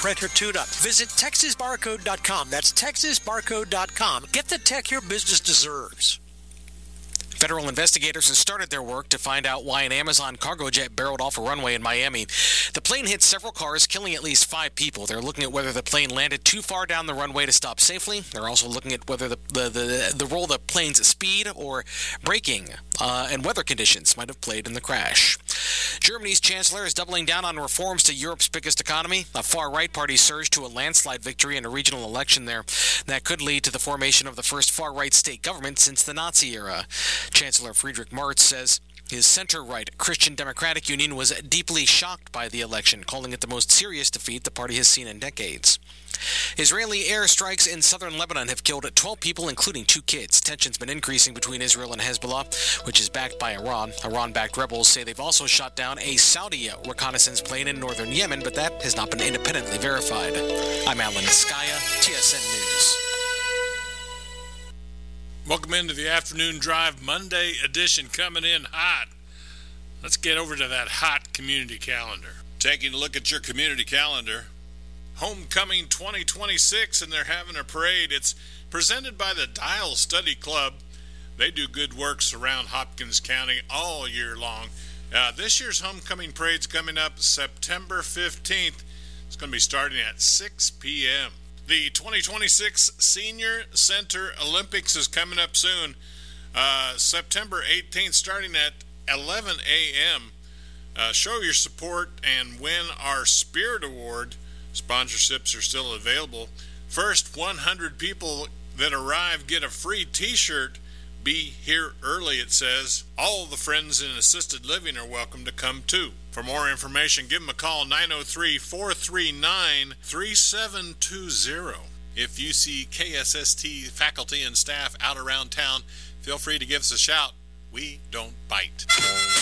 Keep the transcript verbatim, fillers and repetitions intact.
printer tune-up. Visit Texas Barcode dot com. That's Texas Barcode dot com. Get the tech your business deserves. Federal investigators have started their work to find out why an Amazon cargo jet barreled off a runway in Miami. The plane hit several cars, killing at least five people. They're looking at whether the plane landed too far down the runway to stop safely. They're also looking at whether the the, the, the role the plane's speed or braking uh, and weather conditions might have played in the crash. Germany's chancellor is doubling down on reforms to Europe's biggest economy. A far-right party surged to a landslide victory in a regional election there. That could lead to the formation of the first far-right state government since the Nazi era. Chancellor Friedrich Merz says his center-right Christian Democratic Union was deeply shocked by the election, calling it the most serious defeat the party has seen in decades. Israeli airstrikes in southern Lebanon have killed twelve people, including two kids. Tensions been increasing between Israel and Hezbollah, which is backed by Iran. Iran-backed rebels say they've also shot down a Saudi reconnaissance plane in northern Yemen, but that has not been independently verified. I'm Alan Skaya, T S N News. Welcome into the Afternoon Drive Monday edition, coming in hot. Let's get over to that hot community calendar. Taking a look at your community calendar. Homecoming twenty twenty-six, and they're having a parade. It's presented by the Dial Study Club. They do good works around Hopkins County all year long. Uh, this year's homecoming parade's coming up September fifteenth. It's going to be starting at six p.m. The twenty twenty-six Senior Center Olympics is coming up soon. Uh, September eighteenth, starting at eleven a.m. Uh, show your support and win our Spirit Award. Sponsorships are still available. First one hundred people that arrive get a free t-shirt. Be here early, it says. All the friends in assisted living are welcome to come too. For more information, give them a call, nine oh three, four three nine, three seven two zero. If you see K S S T faculty and staff out around town, feel free to give us a shout. We don't bite.